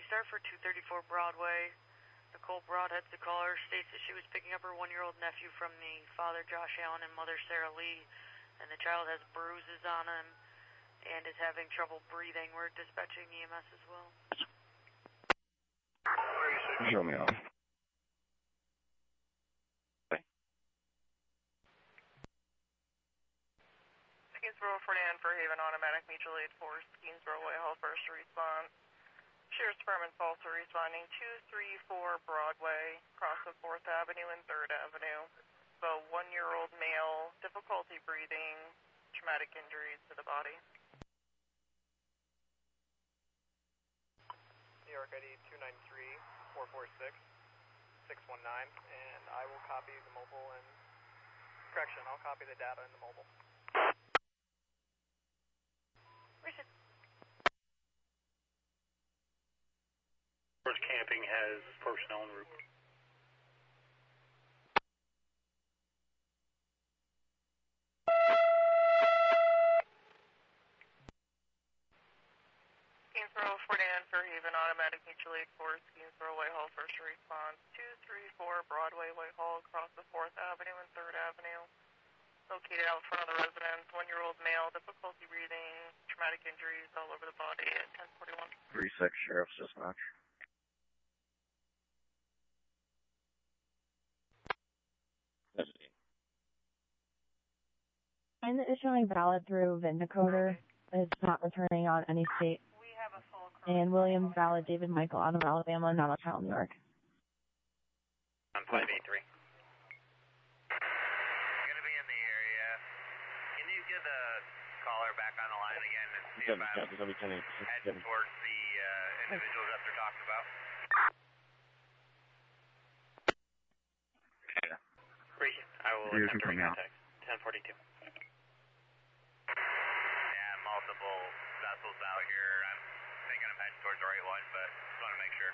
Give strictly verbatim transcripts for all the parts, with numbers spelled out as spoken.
Star for two thirty-four Broadway. Nicole Broadhead's the caller, states that she was picking up her one-year-old nephew from the father, Josh Allen, and mother, Sarah Lee, and the child has bruises on him and is having trouble breathing. We're dispatching E M S as well. Show me off. Skeensboro, Ferdinand, Fairhaven, automatic mutual aid force, Skeensboro, Whitehall, first to respond. Sheriff's Department's also responding, two three four Broadway, cross of fourth Avenue and third Avenue. So one-year-old male, difficulty breathing, traumatic injuries to the body. New York I D two nine three, four four six, six one nine, and I will copy the mobile and, correction, I'll copy the data in the mobile. Camping has personnel en route. Skeensboro, Ferdinand, Fairhaven, automatic mutual aid force, Skeensboro, Whitehall, first to respond. two three four Broadway, Whitehall, across the fourth Avenue and third Avenue. Located out front of the residence, one-year-old male, difficulty breathing, traumatic injuries all over the body at ten forty-one. three six, Sheriff's Dispatch. And is showing valid through Vindicator. It's not returning on any state. We have a full crew. And Williams valid, David Michael out of Alabama, not a child, New York. On five eight three. Gonna be in the area. Can you get the caller back on the line again and see if I'm heading towards the uh, individuals that they're talking about? Yeah. I will attempt to recontact. ten forty-two. Yeah, multiple vessels out here. I'm thinking I'm heading towards the right one, but just want to make sure.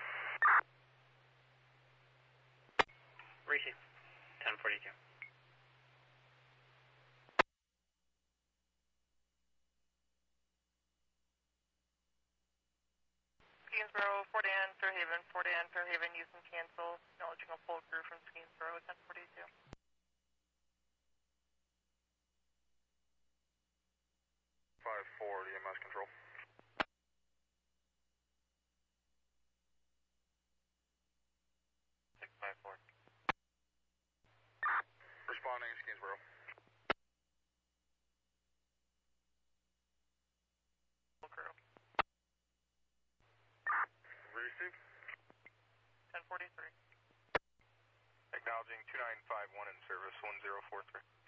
Receive. ten forty-two. Skeensboro, Fordham, Fairhaven, Fordham, Fairhaven, you can cancel. Acknowledging a full crew from Skeensboro at ten forty-two. five four, E M S control. six five four. Responding, Skeensboro. Full crew. Receive. ten forty-three. Acknowledging two nine five one in service, one zero four three.